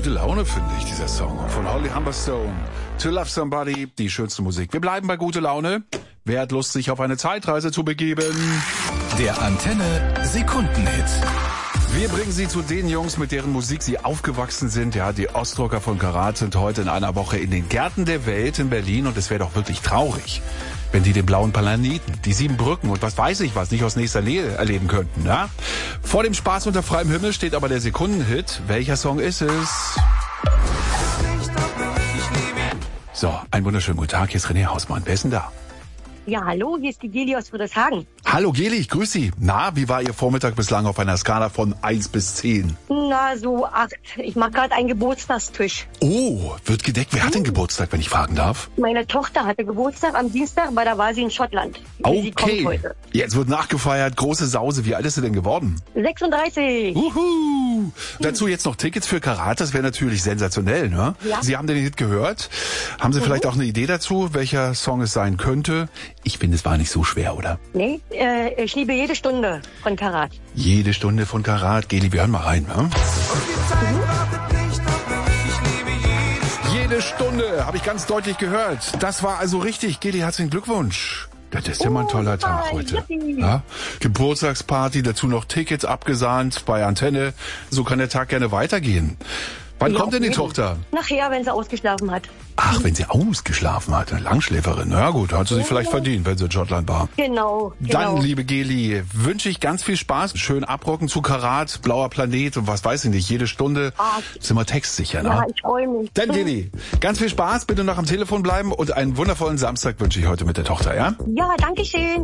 gute Laune, finde ich, dieser Song. Von Holly Humberstone. To Love Somebody, die schönste Musik. Wir bleiben bei gute Laune. Wer hat Lust, sich auf eine Zeitreise zu begeben? Der Antenne Sekundenhit. Wir bringen Sie zu den Jungs, mit deren Musik Sie aufgewachsen sind. Ja, die Ostrocker von Karat sind heute in einer Woche in den Gärten der Welt in Berlin. Und es wäre doch wirklich traurig, wenn die den blauen Planeten, die 7 Brücken und was weiß ich was nicht aus nächster Nähe erleben könnten. Ja? Vor dem Spaß unter freiem Himmel steht aber der Sekundenhit. Welcher Song ist es? So, einen wunderschönen guten Tag. Hier ist René Hausmann. Wer ist denn da? Ja, hallo, hier ist die Geli aus Friedrichshagen. Hallo Geli, ich grüße Sie. Na, wie war Ihr Vormittag bislang auf einer Skala von 1 bis 10? Na, so 8. Ich mache gerade einen Geburtstagstisch. Oh, wird gedeckt. Wer hat denn Geburtstag, wenn ich fragen darf? Meine Tochter hatte Geburtstag am Dienstag, weil da war sie in Schottland. Sie kommt Okay, heute. jetzt wird nachgefeiert. Große Sause. Wie alt ist sie denn geworden? 36. Uhu. Dazu jetzt noch Tickets für Karat. Das wäre natürlich sensationell, ne? Ja. Sie haben den Hit gehört. Haben Sie vielleicht auch eine Idee dazu, welcher Song es sein könnte? Ich finde, es war nicht so schwer, oder? Nee, ich liebe jede Stunde von Karat. Jede Stunde von Karat. Geli, wir hören mal rein, ne? Jede Stunde, habe ich ganz deutlich gehört. Das war also richtig. Geli, herzlichen Glückwunsch. Das ist ja mal ein toller Tag heute. Ja? Geburtstagsparty, dazu noch Tickets abgesahnt bei Antenne. So kann der Tag gerne weitergehen. Wann kommt denn die Tochter? Nachher, wenn sie ausgeschlafen hat. Ach, wenn sie ausgeschlafen hat, eine Langschläferin. Na gut, hat sie sich vielleicht verdient, wenn sie in Schottland war. Genau. Dann, liebe Geli, wünsche ich ganz viel Spaß. Schön abrocken zu Karat, blauer Planet und was weiß ich nicht. Jede Stunde sind wir textsicher, ne? Ja, ich freue mich. Dann, Geli, ganz viel Spaß. Bitte noch am Telefon bleiben und einen wundervollen Samstag wünsche ich heute mit der Tochter, ja? Ja, danke schön.